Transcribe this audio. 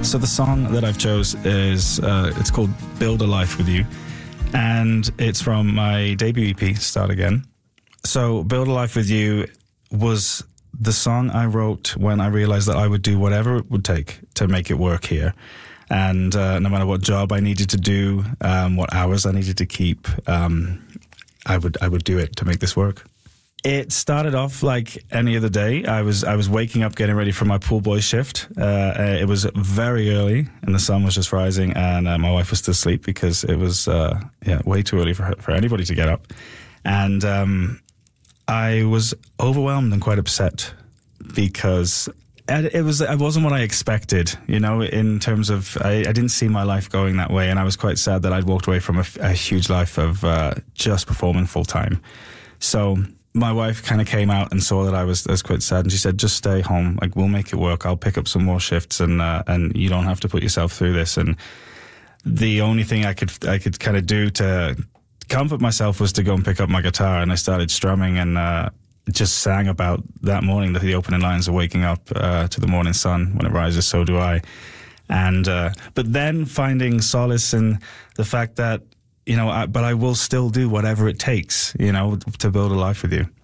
So the song that I've chose is, it's called Build a Life With You, and it's from my debut EP, Start Again. So Build a Life With You was the song I wrote when I realized that I would do whatever it would take to make it work here. And no matter what job I needed to do, what hours I needed to keep, I would do it to make this work. It started off like any other day. I was waking up, getting ready for my pool boy shift. It was very early, and the sun was just rising, and my wife was still asleep because it was way too early for anybody to get up. And I was overwhelmed and quite upset because it wasn't what I expected, in terms of I didn't see my life going that way, and I was quite sad that I'd walked away from a huge life of just performing full time. So my wife kind of came out and saw that I was quite sad, and she said, "Just stay home. Like, we'll make it work. I'll pick up some more shifts, and you don't have to put yourself through this." And the only thing I could kind of do to comfort myself was to go and pick up my guitar, and I started strumming and just sang about that morning, the opening lines of waking up to the morning sun. When it rises, so do I. And but then finding solace in the fact that but I will still do whatever it takes, to build a life with you.